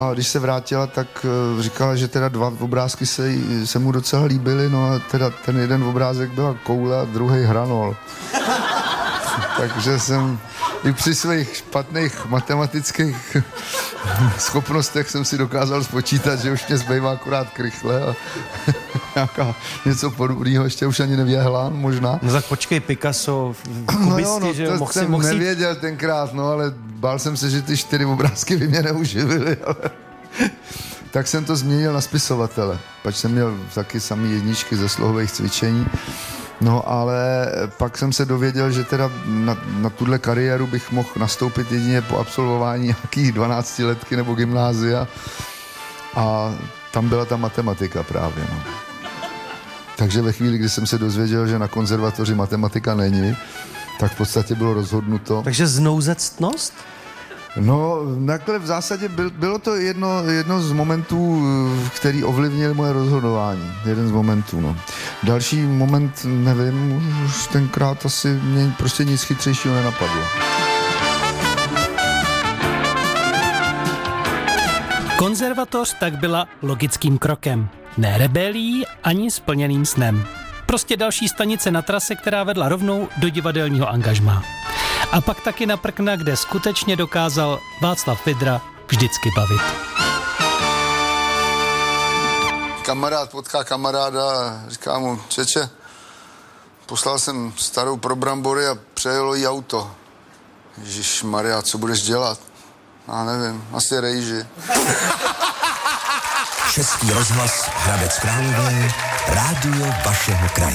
A když se vrátila, tak říkala, že teda 2 obrázky se mu docela líbily, no a teda ten jeden obrázek byla koule a druhý hranol. Takže jsem i při svých špatných matematických schopnostech jsem si dokázal spočítat, že už mě zbývá akorát krychle a nějaká něco podobného, ještě už ani nevěhlán možná. No tak počkej, Picasso, kubisti, že jo? To jsem nevěděl tenkrát, no ale bál jsem se, že ty 4 obrázky by mě neuživily, ale... Tak jsem to změnil na spisovatele, pač jsem měl taky samý jedničky ze slohových cvičení. No ale pak jsem se dověděl, že teda na tuhle kariéru bych mohl nastoupit jedině po absolvování nějakých 12letky nebo gymnázia a tam byla ta matematika právě, no. Takže ve chvíli, kdy jsem se dozvěděl, že na konzervatoři matematika není, tak v podstatě bylo rozhodnuto. Takže znouzectnost? No, takhle v zásadě bylo to jedno z momentů, který ovlivnil moje rozhodování. Jeden z momentů, no. Další moment, nevím, už tenkrát asi mě prostě nic chytřejšího nenapadlo. Konzervatoř tak byla logickým krokem. Ne rebelí, ani splněným snem. Prostě další stanice na trase, která vedla rovnou do divadelního angažmá. A pak taky na prkna, kde skutečně dokázal Václav Vydra vždycky bavit. Kamarád potká kamaráda a říká mu, čeče, poslal jsem starou pro brambory a přejelo jí auto. Ježišmarja, co budeš dělat? Já nevím, asi rejži. Český rozhlas Hradec Králové, rádio vašeho kraje.